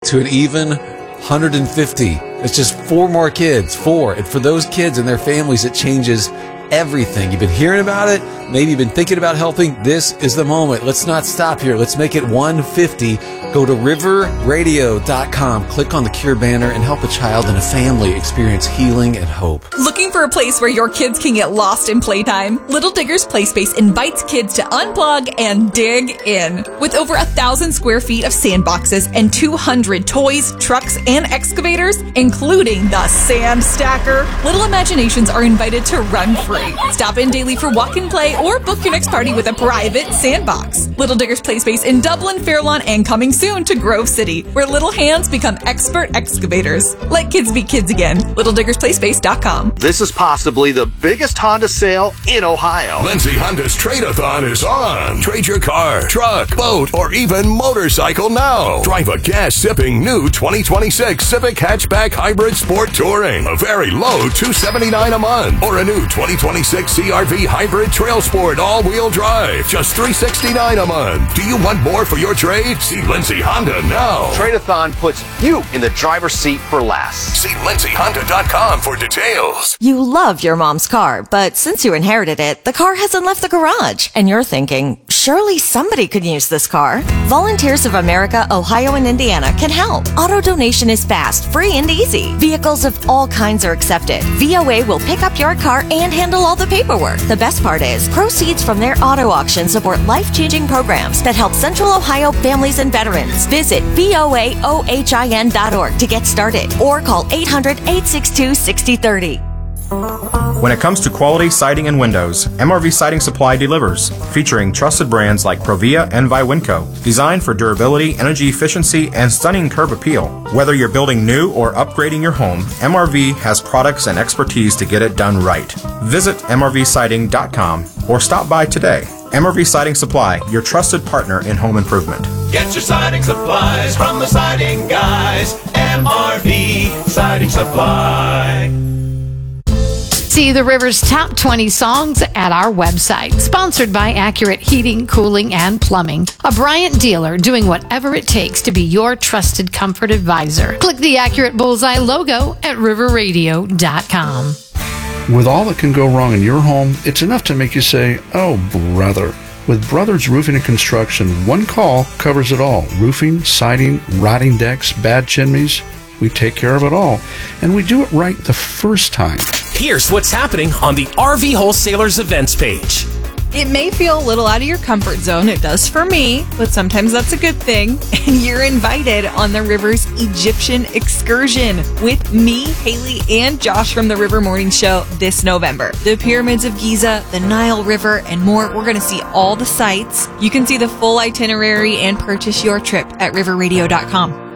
to an even 150. It's just 4 more kids, 4. And for those kids and their families, it changes everything. You've been hearing about it. Maybe you've been thinking about helping. This is the moment. Let's not stop here. Let's make it 150. Go to riverradio.com, click on the Cure banner, and help a child and a family experience healing and hope. Looking for a place where your kids can get lost in playtime? Little Diggers Play Space invites kids to unplug and dig in. With over 1,000 square feet of sandboxes and 200 toys, trucks, and excavators, including the Sand Stacker, little imaginations are invited to run free. Stop in daily for walk and play or book your next party with a private sandbox. Little Diggers Play Space in Dublin, Fairlawn, and coming soon to Grove City, where little hands become expert excavators. Let kids be kids again. LittleDiggersPlaySpace.com. This is possibly the biggest Honda sale in Ohio. Lindsay Honda's Trade-a-thon is on. Trade your car, truck, boat, or even motorcycle now. Drive a gas-sipping new 2026 Civic Hatchback Hybrid Sport Touring. A very low $279 a month. Or a new 2026 CRV Hybrid Trail Sport all-wheel drive. Just $369 a month. Do you want more for your trade? See Lindsay Honda now. Trade-a-thon puts you in the driver's seat for less. See LindsayHonda.com for details. You love your mom's car, but since you inherited it, the car hasn't left the garage. And you're thinking, surely somebody could use this car. Volunteers of America, Ohio, and Indiana can help. Auto donation is fast, free, and easy. Vehicles of all kinds are accepted. VOA will pick up your car and handle all the paperwork. The best part is, proceeds from their auto auction support life-changing programs that help Central Ohio families and veterans. Visit voaohin.org to get started or call 800-862-6030. When it comes to quality siding and windows, MRV Siding Supply delivers, featuring trusted brands like Provia and Viwinco, designed for durability, energy efficiency, and stunning curb appeal. Whether you're building new or upgrading your home, MRV has products and expertise to get it done right. Visit mrvsiding.com or stop by today. MRV Siding Supply, your trusted partner in home improvement. Get your siding supplies from the siding guys. MRV Siding Supply. See the River's top 20 songs at our website. Sponsored by Accurate Heating, Cooling, and Plumbing. A Bryant dealer doing whatever it takes to be your trusted comfort advisor. Click the Accurate Bullseye logo at riverradio.com. With all that can go wrong in your home, it's enough to make you say, oh, brother. With Brothers Roofing and Construction, one call covers it all. Roofing, siding, rotting decks, bad chimneys. We take care of it all. And we do it right the first time. Here's what's happening on the RV Wholesalers events page. It may feel a little out of your comfort zone. It does for me, but sometimes that's a good thing. And you're invited on the River's Egyptian excursion with me, Haley, and Josh from the River Morning Show this November. The Pyramids of Giza, the Nile River, and more. We're going to see all the sites. You can see the full itinerary and purchase your trip at riverradio.com.